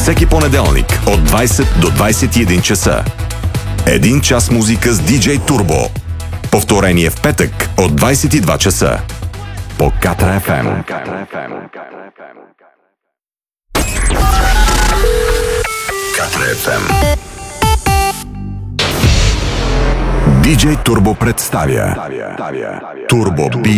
Всеки понеделник от 20 до 21 часа. Един час музика с DJ Turbo. Повторение в петък от 22 часа. По Катра FM. Катра FM. DJ Turbo представя Turbo B